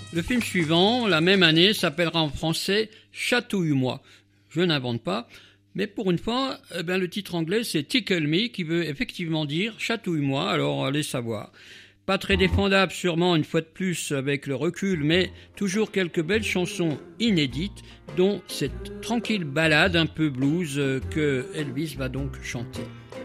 Le film suivant, la même année, s'appellera en français « Chatouille-moi ». Je n'invente pas, mais pour une fois, le titre anglais c'est « Tickle Me » qui veut effectivement dire « Chatouille-moi », alors allez savoir. Pas très défendable sûrement une fois de plus avec le recul, mais toujours quelques belles chansons inédites, dont cette tranquille ballade un peu blues que Elvis va donc chanter.